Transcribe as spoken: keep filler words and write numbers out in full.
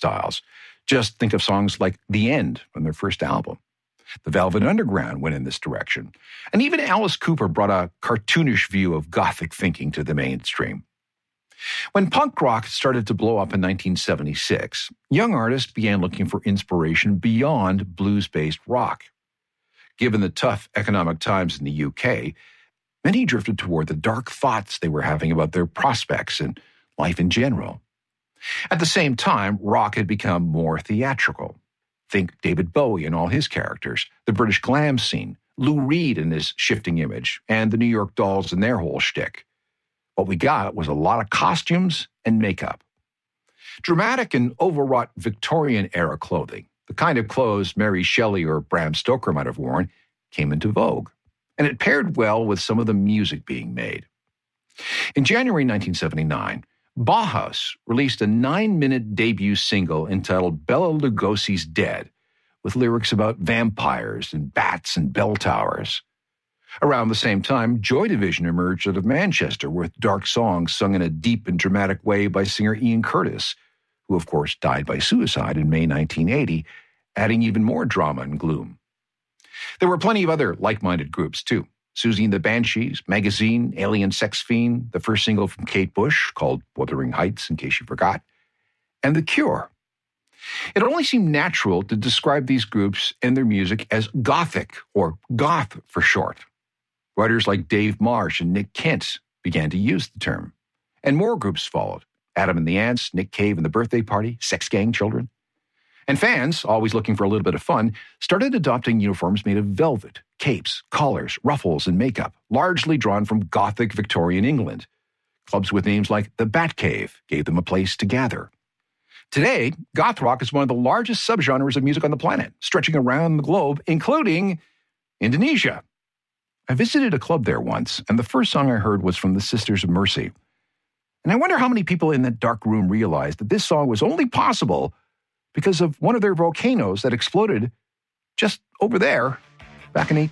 styles. Just think of songs like The End from their first album. The Velvet Underground went in this direction. And even Alice Cooper brought a cartoonish view of Gothic thinking to the mainstream. When punk rock started to blow up in nineteen seventy-six, young artists began looking for inspiration beyond blues-based rock. Given the tough economic times in the U K, many drifted toward the dark thoughts they were having about their prospects and life in general. At the same time, rock had become more theatrical. Think David Bowie and all his characters, the British glam scene, Lou Reed and his shifting image, and the New York Dolls and their whole shtick. What we got was a lot of costumes and makeup. Dramatic and overwrought Victorian-era clothing, the kind of clothes Mary Shelley or Bram Stoker might have worn, came into vogue, and it paired well with some of the music being made. In January nineteen seventy-nine, Bauhaus released a nine-minute debut single entitled Bela Lugosi's Dead, with lyrics about vampires and bats and bell towers. Around the same time, Joy Division emerged out of Manchester with dark songs sung in a deep and dramatic way by singer Ian Curtis, who of course died by suicide in May nineteen eighty, adding even more drama and gloom. There were plenty of other like-minded groups, too. Susie and the Banshees, Magazine, Alien Sex Fiend, the first single from Kate Bush, called Wuthering Heights, in case you forgot, and The Cure. It only seemed natural to describe these groups and their music as gothic, or goth for short. Writers like Dave Marsh and Nick Kent began to use the term. And more groups followed. Adam and the Ants, Nick Cave and the Birthday Party, Sex Gang Children. And fans, always looking for a little bit of fun, started adopting uniforms made of velvet, capes, collars, ruffles, and makeup, largely drawn from Gothic Victorian England. Clubs with names like the Batcave gave them a place to gather. Today, goth rock is one of the largest subgenres of music on the planet, stretching around the globe, including Indonesia. I visited a club there once, and the first song I heard was from the Sisters of Mercy. And I wonder how many people in that dark room realized that this song was only possible because of one of their volcanoes that exploded just over there back in eighteen